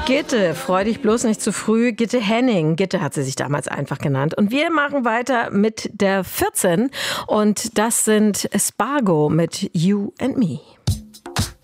Gitte, freu dich bloß nicht zu früh. Gitte Henning. Gitte hat sie sich damals einfach genannt. Und wir machen weiter mit der 14. Und das sind Spargo mit You and Me.